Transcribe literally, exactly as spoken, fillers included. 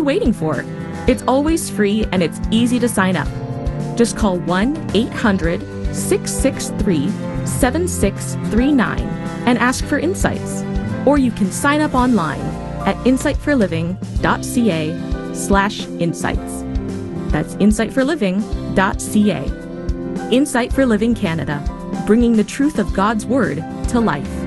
waiting for? It's always free and it's easy to sign up. Just call one eight hundred, six six three, seven six three nine and ask for Insights. Or you can sign up online at insightforliving.ca slash insights. That's insightforliving.ca. Insight for Living Canada, bringing the truth of God's Word to life.